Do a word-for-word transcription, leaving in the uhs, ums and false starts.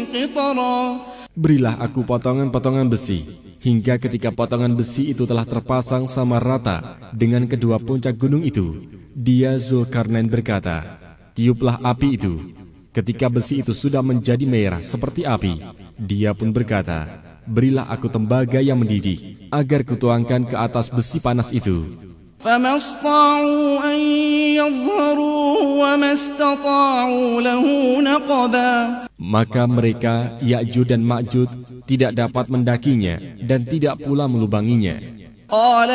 قطرا. Berilah aku potongan-potongan besi, hingga ketika potongan besi itu telah terpasang sama rata dengan kedua puncak gunung itu, dia Zulkarnain berkata, tiuplah api itu. Ketika besi itu sudah menjadi merah seperti api, dia pun berkata, berilah aku tembaga yang mendidih, agar kutuangkan ke atas besi panas itu. فما استطاعوا أن يظهروه وما استطاعوا له نقبا. Maka mereka, Ya'juj dan Ma'juj, tidak dapat mendakinya dan tidak pula melubanginya. قال